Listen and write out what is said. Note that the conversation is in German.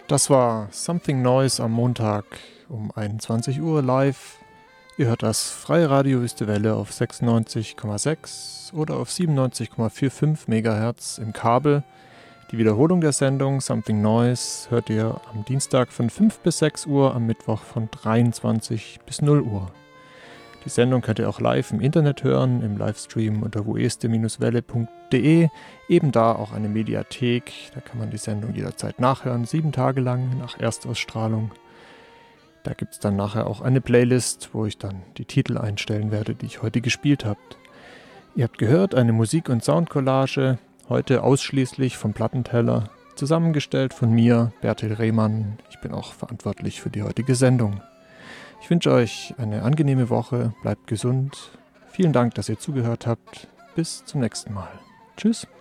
Das war Something Noise am Montag um 21 Uhr live. Ihr hört das Freie Radio Wüste Welle auf 96,6 oder auf 97,45 MHz im Kabel. Die Wiederholung der Sendung Something Noise hört ihr am Dienstag von 5 bis 6 Uhr, am Mittwoch von 23 bis 0 Uhr. Die Sendung könnt ihr auch live im Internet hören, im Livestream unter wueste-welle.de. Eben da auch eine Mediathek, da kann man die Sendung jederzeit nachhören, 7 Tage lang nach Erstausstrahlung. Da gibt es dann nachher auch eine Playlist, wo ich dann die Titel einstellen werde, die ich heute gespielt habe. Ihr habt gehört, eine Musik- und Soundcollage, heute ausschließlich vom Plattenteller, zusammengestellt von mir, Bertil Rehmann. Ich bin auch verantwortlich für die heutige Sendung. Ich wünsche euch eine angenehme Woche, bleibt gesund. Vielen Dank, dass ihr zugehört habt. Bis zum nächsten Mal. Tschüss.